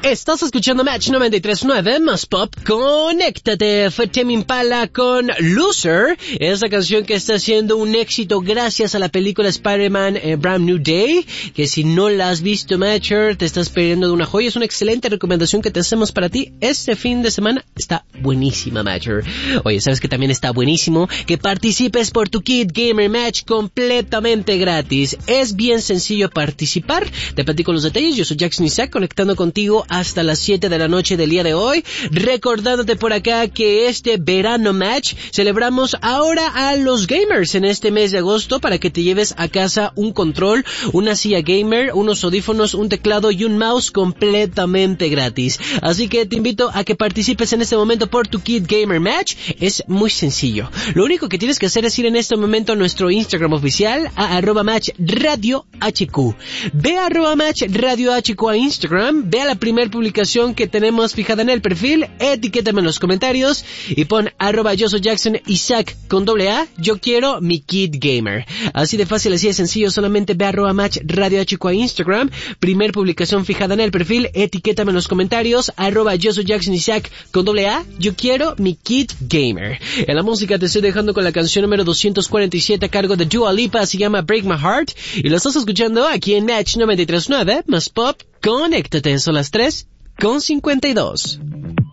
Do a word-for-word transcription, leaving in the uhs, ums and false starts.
Estás escuchando Match noventa y tres punto nueve más Pop. Conéctate. Fue Tame Impala con Loser. Esa canción que está haciendo un éxito gracias a la película Spider-Man eh, Brand New Day. Que si no la has visto, Matcher, te estás perdiendo de una joya. Es una excelente recomendación que te hacemos para ti este fin de semana. Está buenísima, Matcher. Oye, ¿sabes que también está buenísimo? Que participes por tu Kid Gamer Match completamente gratis. Es bien sencillo participar. Te platico los detalles. Yo soy Jackson Isaac, conectando contigo hasta las siete de la noche del día de hoy, recordándote por acá que este verano match celebramos ahora a los gamers en este mes de agosto para que te lleves a casa un control, una silla gamer, unos audífonos, un teclado y un mouse completamente gratis. Así que te invito a que participes en este momento por tu Kid Gamer Match. Es muy sencillo. Lo único que tienes que hacer es ir en este momento a nuestro Instagram oficial, a arroba match radio hq. Ve a arroba match radio hq a Instagram, ve a la primera publicación que tenemos fijada en el perfil, etiquétame en los comentarios y pon arroba yo soy Jackson Isaac con doble A, yo quiero mi Kid Gamer. Así de fácil, así de sencillo, solamente ve a arroba match radio hq a Instagram, primer publicación fijada en el perfil, etiquétame en los comentarios, arroba yo soy Jackson Isaac con doble A, yo quiero mi Kid Gamer. En la música te estoy dejando con la canción número doscientos cuarenta y siete a cargo de Dua Lipa, se llama Break My Heart y lo estás escuchando aquí en Match noventa y tres punto nueve más Pop. Conéctate, son las tres con cincuenta y dos.